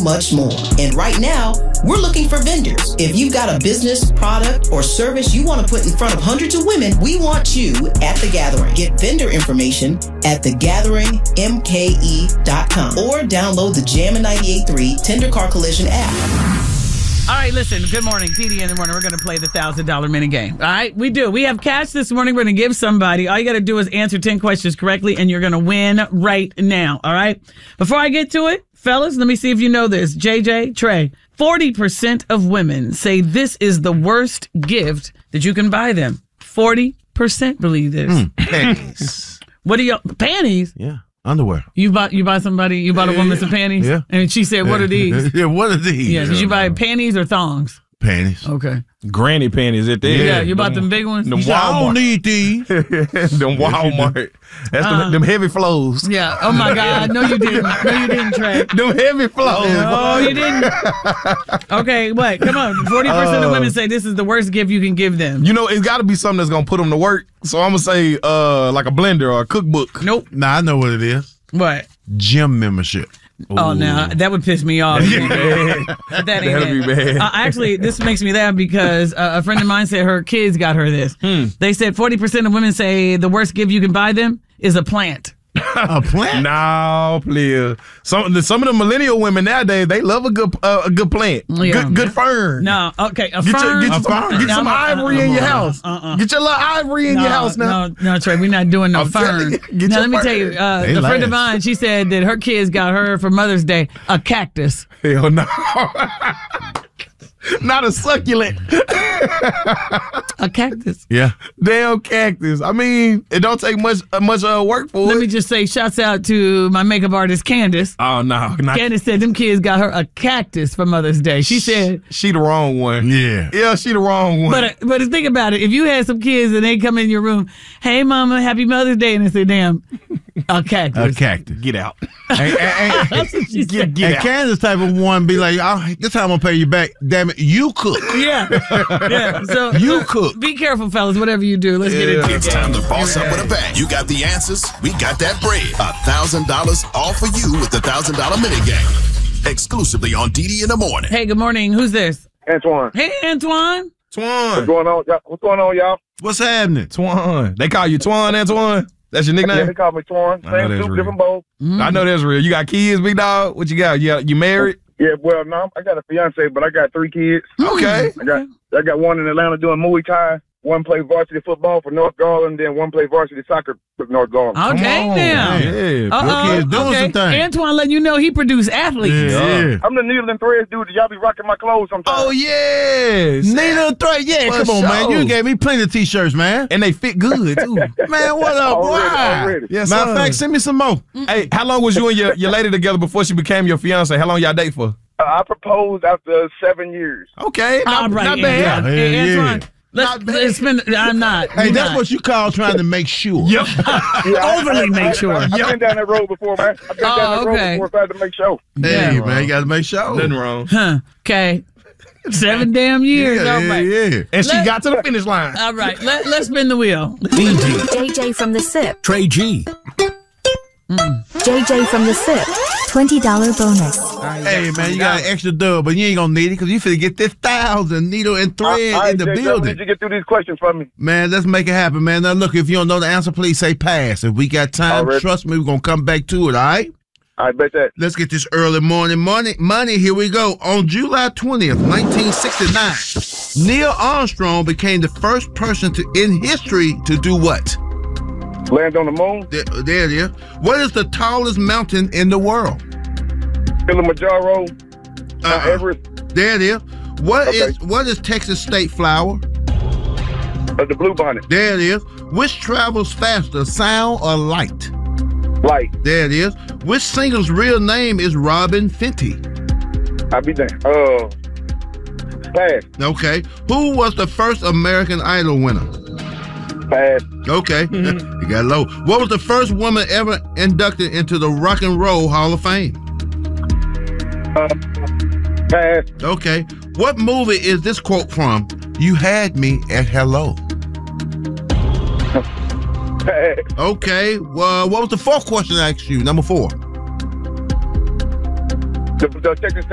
much more. And right now, we're looking for vendors. If you've got a business, product, or service you want to put in front of hundreds of women, we want you at The Gathering. Get vendor information at thegatheringmke.com or download the Jammin' 98.3 Tender Car Collision app. All right, listen, good morning. TD in the morning. We're going to play the $1,000 minute game. All right, we do. We have cash this morning. We're going to give somebody. All you got to do is answer 10 questions correctly, and you're going to win right now. All right? Before I get to it, fellas, let me see if you know this. JJ, Trey, 40% of women say this is the worst gift that you can buy them. 40% believe this. Panties. What are y'all? Panties? Yeah. Underwear. You bought a woman some panties? Yeah. And she said, what are these? Yeah, what are these? Yeah, did you buy panties or thongs? Panties. Okay. Granny panties at there. Yeah, you bought them big ones? Them I don't Walmart. need these. Them Walmart. That's them heavy flows. Yeah. Oh, my God. No, you didn't. No, you didn't, Trey. Them heavy flows. Oh, you didn't. Okay, what? Come on. 40% of women say this is the worst gift you can give them. You know, it's got to be something that's going to put them to work. So I'm going to say like a blender or a cookbook. Nope. Nah, I know what it is. What? Gym membership. Oh, now that would piss me off. That ain't That'd be bad. Actually, this makes me laugh because a friend of mine said her kids got her this. They said 40% of women say the worst gift you can buy them is a plant. A plant? No, please. Some of the millennial women nowadays, they love a good plant. Yeah. Good fern. No, okay, a Get fern. some ivory in your house. Get your little ivory in your house now. No, Trey, we're not doing no I'm fern. telling you, get Now, your let me fern. tell you, They the friend of last. mine, she said that her kids got her for Mother's Day a cactus. Hell no. Not a succulent. A cactus. Yeah. Damn cactus. I mean, it don't take much work for Let it. me just say, shouts out to my makeup artist, Candace. Oh, no. Not, Candace said them kids got her a cactus for Mother's Day. She said, she the wrong one. Yeah. Yeah, she the wrong one. but think about it. If you had some kids and they come in your room, hey, mama, happy Mother's Day, and they say, damn, a cactus. A cactus. Get out. And That's what she said. Get out. Kansas type of one be like, oh, this time I'm going to pay you back. Damn it, you cook. Yeah. Yeah. So You cook. Be careful, fellas, whatever you do. Let's get into it. It's time to boss up with a bang. You got the answers. We got that bread. $1,000 all for you with the $1,000 minute game. Exclusively on DD in the morning. Hey, good morning. Who's this? Antoine. Hey, Antoine. Twan. What's going on, y'all? What's going on, y'all? What's happening? Twan. They call you Twan, Antoine? That's your Yeah, nickname? they call me Twan. I know Same that's soup, real. different bowl. I know that's real. You got kids, big dog? What you got? You married? Yeah, well, no, I got a fiance, but I got 3 kids. Okay. I got one in Atlanta doing Muay Thai. One play varsity football for North Garland, then one play varsity soccer for North Garland. Okay, now. Yeah. Your kids doing some things. Antoine letting you know he produced athletes. Yeah. I'm the needle and threads dude. Y'all be rocking my clothes sometimes. Oh, yes. Needle and thread. Yeah, For come on, man. sure. You gave me plenty of T-shirts, man. And they fit good, too. Man, what up? Why? Already. Yes, Matter sir. of fact, send me some more. Hey, how long was you and your lady together before she became your fiance? How long y'all date for? I proposed after 7 years. Okay, All right, not bad. Yeah. Hey, Antoine, Not bad. let's spend. I'm not. Hey, You're that's not. what you call trying to make sure. Yep. Overly make sure. I've been down that road before, man. I've been down that okay. road before. I had to make sure. Hey, Yeah. man, you got to make sure. Nothing wrong. Huh. Okay. 7 damn years. Yeah, All right. yeah. And she got to the finish line. All right. Let's spin the wheel. JJ from the SIP. Trey G. JJ from the SIP. $20 bonus. Hey, man, you got an extra dub, but you ain't going to need it because you finna get this 1,000 needle and thread All right, in the Jay, building. Did you get through these questions for me? Man, let's make it happen, man. Now, look, if you don't know the answer, please say pass. If we got time, Alright. trust me, we're going to come back to it, all right? I bet that. Let's get this early morning money. Here we go. On July 20th, 1969, Neil Armstrong became the first person in history to do what? Land on the moon. There it is. What is the tallest mountain in the world? Kilimanjaro. Uh-uh. Everest. There it is. What Okay. is Texas state flower? The blue bonnet. There it is. Which travels faster, sound or light? Light. There it is. Which singer's real name is Robin Fenty? I'll be damned. Pass. Okay. Who was the first American Idol winner? Pass. Okay. You got low. What was the first woman ever inducted into the Rock and Roll Hall of Fame? Pass. Okay. What movie is this quote from? You had me at hello. Pass. Okay. Well, what was the fourth question I asked you? Number 4. The Texas